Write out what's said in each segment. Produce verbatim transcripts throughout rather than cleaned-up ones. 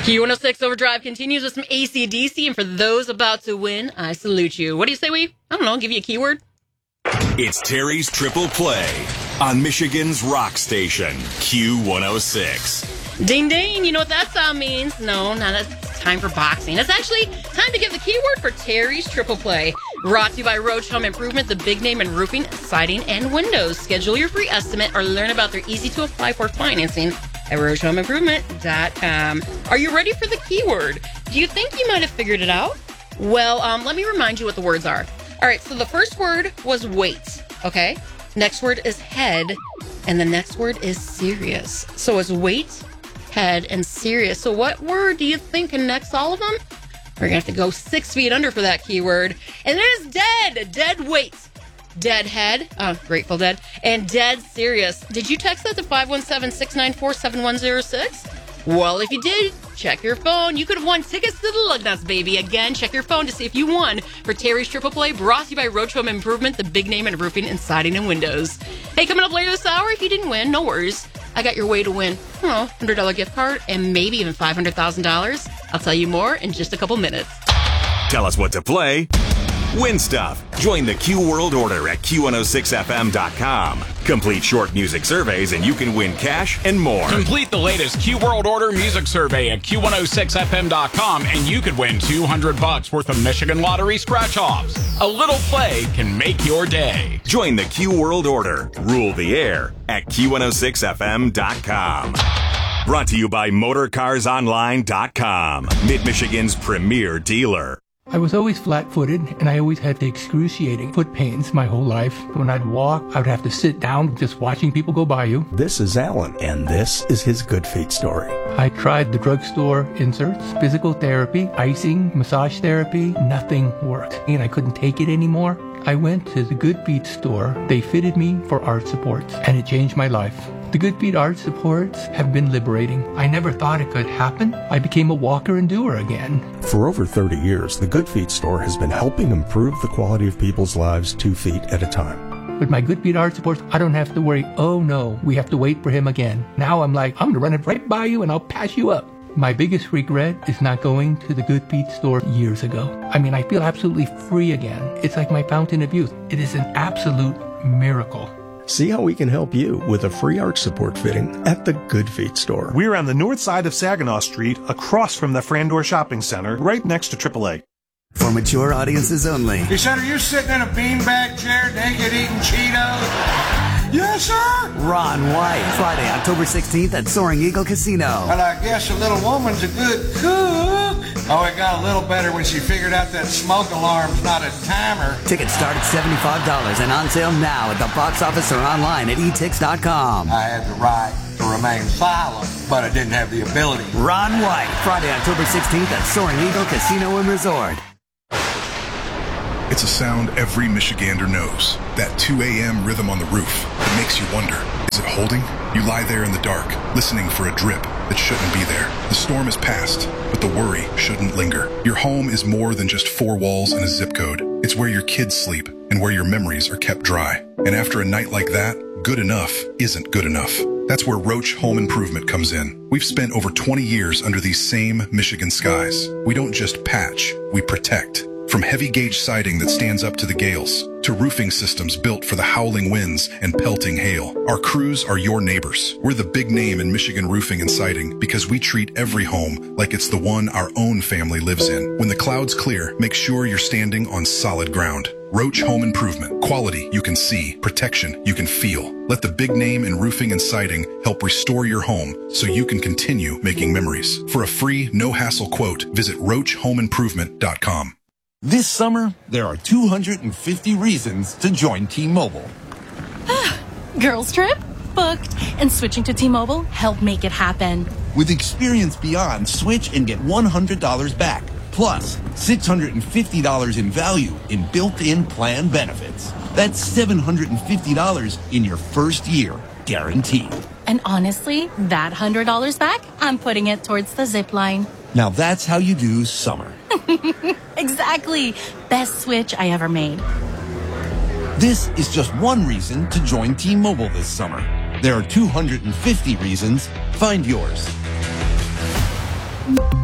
Q one oh six Overdrive continues with some A C D C, and for those about to win, I salute you. What do you say we, I don't know, give you a keyword? It's Terry's Triple Play on Michigan's rock station, Q one oh six. Ding, ding. You know what that sound means? No, no, that's time for boxing. It's actually time to give the keyword for Terry's Triple Play. Brought to you by Roach Home Improvement, the big name in roofing, siding, and windows. Schedule your free estimate or learn about their easy-to-apply for financing at roach home improvement dot com. Are you ready for the keyword? Do you think you might have figured it out? Well, um, let me remind you what the words are. All right, so the first word was wait, okay? Next word is head, and the next word is serious. So it's wait, head, and serious. So what word do you think connects all of them? We're going to have to go six feet under for that keyword. And it is dead, dead weight. Dead head, uh, Grateful Dead, and dead serious. Did you text that to five one seven, six nine four, seven one zero six? Well, if you did, check your phone. You could have won tickets to the Lug Nuts, baby. Again, check your phone to see if you won for Terry's Triple Play, brought to you by Roach Home Improvement, the big name in roofing and siding and windows. Hey, coming up later this hour, if you didn't win, no worries. I got your way to win, you know, one hundred dollars gift card and maybe even five hundred thousand dollars. I'll tell you more in just a couple minutes. Tell us what to play. Win stuff. Join the Q World Order at Q one oh six F M dot com. Complete short music surveys and you can win cash and more. Complete the latest Q World Order music survey at Q one oh six F M dot com and you could win two hundred bucks worth of Michigan Lottery scratch-offs. A little play can make your day. Join the Q World Order. Rule the air at Q one oh six F M dot com. Brought to you by Motor Cars Online dot com. Mid-Michigan's premier dealer. I was always flat-footed, and I always had the excruciating foot pains my whole life. When I'd walk, I would have to sit down just watching people go by you. This is Alan, and this is his Good Feet story. I tried the drugstore inserts, physical therapy, icing, massage therapy. Nothing worked, and I couldn't take it anymore. I went to the Good Feet store. They fitted me for arch supports, and it changed my life. The Good Feet arch supports have been liberating. I never thought it could happen. I became a walker and doer again. For over thirty years, the Good Feet store has been helping improve the quality of people's lives two feet at a time. With my Good Feet arch supports, I don't have to worry, oh no, we have to wait for him again. Now I'm like, I'm going to run it right by you and I'll pass you up. My biggest regret is not going to the Good Feet store years ago. I mean, I feel absolutely free again. It's like my fountain of youth. It is an absolute miracle. See how we can help you with a free arch support fitting at the Good Feet store. We're on the north side of Saginaw Street, across from the Frandor Shopping Center, right next to triple A. For mature audiences only. He said, are you sitting in a beanbag chair naked eating Cheetos? Yes, sir. Ron White, Friday, October sixteenth at Soaring Eagle Casino. Well, I guess a little woman's a good cook. Oh, it got a little better when she figured out that smoke alarm's not a timer. Tickets start at seventy-five dollars and on sale now at the box office or online at e tix dot com. I had the right to remain silent, but I didn't have the ability. Ron White, Friday, October sixteenth at Soaring Eagle Casino and Resort. It's a sound every Michigander knows. That two a.m. rhythm on the roof. It makes you wonder, is it holding? You lie there in the dark, listening for a drip that shouldn't be there. The storm is past, but the worry shouldn't linger. Your home is more than just four walls and a zip code. It's where your kids sleep and where your memories are kept dry. And after a night like that, good enough isn't good enough. That's where Roach Home Improvement comes in. We've spent over twenty years under these same Michigan skies. We don't just patch, we protect. From heavy gauge siding that stands up to the gales, to roofing systems built for the howling winds and pelting hail, our crews are your neighbors. We're the big name in Michigan roofing and siding because we treat every home like it's the one our own family lives in. When the clouds clear, make sure you're standing on solid ground. Roach Home Improvement. Quality you can see, protection you can feel. Let the big name in roofing and siding help restore your home so you can continue making memories. For a free, no-hassle quote, visit roach home improvement dot com. This summer, there are two hundred fifty reasons to join T-Mobile. Girls trip? Booked. And switching to T-Mobile helped make it happen. With experience beyond, switch and get one hundred dollars back. Plus, six hundred fifty dollars in value in built-in plan benefits. That's seven hundred fifty dollars in your first year, guaranteed. And honestly, that one hundred dollars back, I'm putting it towards the zip line. Now that's how you do summer. Exactly. Best switch I ever made. This is just one reason to join T-Mobile this summer. There are two hundred fifty reasons. Find yours.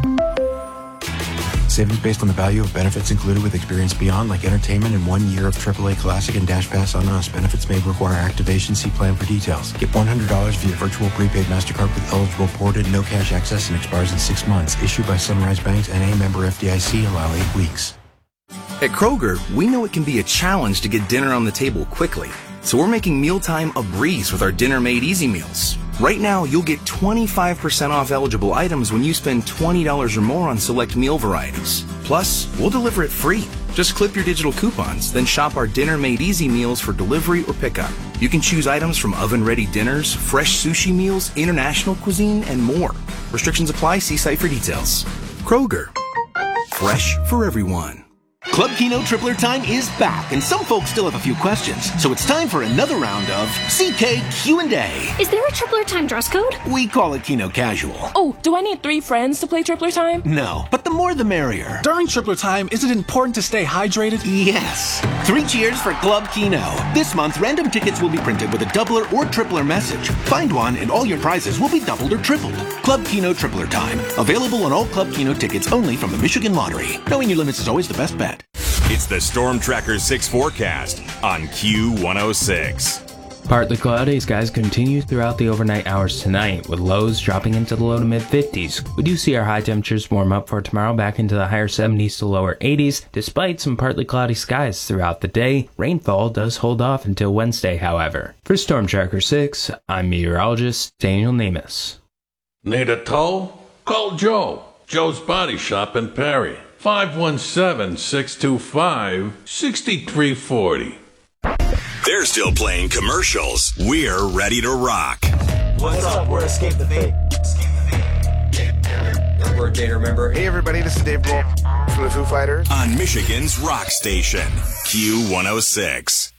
Savings based on the value of benefits included with Experience Beyond, like entertainment and one year of triple A Classic and Dash Pass on us. Benefits may require activation. See plan for details. Get one hundred dollars via virtual prepaid MasterCard with eligible ported, no cash access, and expires in six months. Issued by Sunrise Banks and a member F D I C. Allow eight weeks. At Kroger, we know it can be a challenge to get dinner on the table quickly. So we're making mealtime a breeze with our dinner-made easy meals. Right now, you'll get twenty-five percent off eligible items when you spend twenty dollars or more on select meal varieties. Plus, we'll deliver it free. Just clip your digital coupons, then shop our dinner-made easy meals for delivery or pickup. You can choose items from oven-ready dinners, fresh sushi meals, international cuisine, and more. Restrictions apply. See site for details. Kroger. Fresh for everyone. Club Kino Tripler Time is back, and some folks still have a few questions. So it's time for another round of C K Q and A. Is there a Tripler Time dress code? We call it Kino Casual. Oh, do I need three friends to play Tripler Time? No, but the more the merrier. During Tripler Time, is it important to stay hydrated? Yes. Three cheers for Club Kino. This month, random tickets will be printed with a doubler or tripler message. Find one, and all your prizes will be doubled or tripled. Club Kino Tripler Time. Available on all Club Kino tickets only from the Michigan Lottery. Knowing your limits is always the best bet. It's the Storm Tracker six forecast on Q one oh six. Partly cloudy skies continue throughout the overnight hours tonight, with lows dropping into the low to mid fifties. We do see our high temperatures warm up for tomorrow back into the higher seventies to lower eighties, despite some partly cloudy skies throughout the day. Rainfall does hold off until Wednesday, however. For Storm Tracker six, I'm meteorologist Daniel Nemus. Need a tow? Call Joe. Joe's Body Shop in Perry. five one seven, six two five, six three four zero. They're still playing commercials. We're ready to rock. What's up? We're Escape the Fate. We're a data member. Hey everybody, this is Dave Grohl from the Foo Fighters. On Michigan's rock station, Q one oh six.